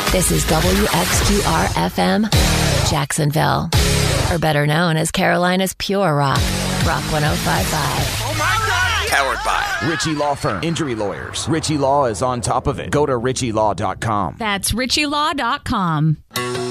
This is WXQR-FM, Jacksonville. Or better known as Carolina's Pure Rock, Rock 105.5. Oh my God! Powered by Ritchie Law Firm. Injury lawyers. Ritchie Law is on top of it. Go to RitchieLaw.com. That's RitchieLaw.com.